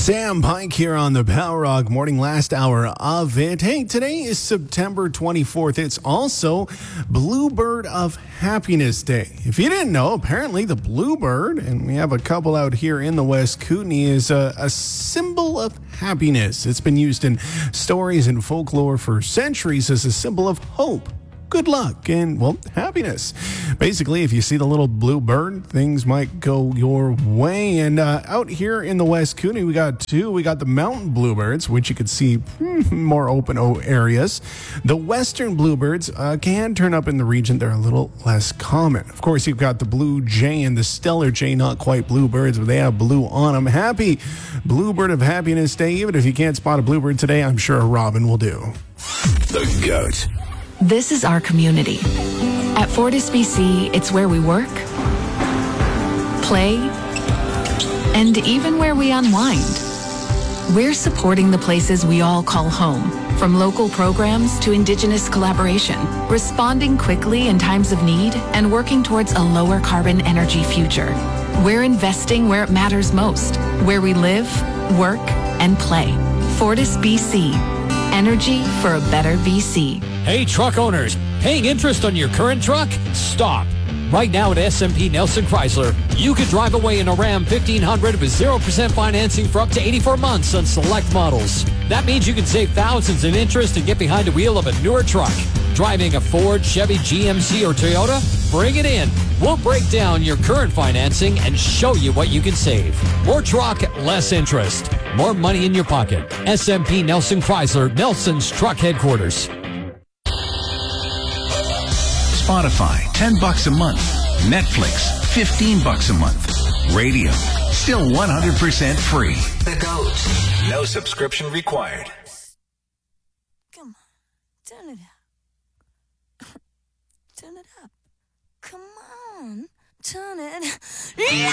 Sam Pike here on the Power Rock Morning, last hour of it. Hey, today is September 24th. It's also Bluebird of Happiness Day. If you didn't know, apparently the bluebird, and we have a couple out here in the West Kootenay, is a symbol of happiness. It's been used in stories and folklore for centuries as a symbol of hope, good luck, and, well, happiness. Basically, if you see the little blue bird, things might go your way. And out here in the West Kootenay, we got two. We got the mountain bluebirds, which you could see more open areas. The western bluebirds can turn up in the region. They're a little less common. Of course, you've got the blue jay and the stellar jay, not quite bluebirds, but they have blue on them. Happy Bluebird of Happiness Day. Even if you can't spot a bluebird today, I'm sure a robin will do. The GOAT. This is our community. At Fortis BC, it's where we work, play, and even where we unwind. We're supporting the places we all call home, from local programs to Indigenous collaboration, responding quickly in times of need and working towards a lower carbon energy future. We're investing where it matters most, where we live, work, and play. Fortis BC. Energy for a better BC. Hey, truck owners, paying interest on your current truck? Stop. Right now at SMP Nelson Chrysler, you could drive away in a Ram 1500 with 0% financing for up to 84 months on select models. That means you can save thousands in interest and get behind the wheel of a newer truck. Driving a Ford, Chevy, GMC, or Toyota? Bring it in. We'll break down your current financing and show you what you can save. More truck, less interest. More money in your pocket. SMP Nelson Chrysler, Nelson's truck headquarters. Spotify, $10 a month. Netflix, $15 a month. Radio, still 100% free. The GOAT. No subscription required. Come on, turn it up. Turn it up. Come on, turn it.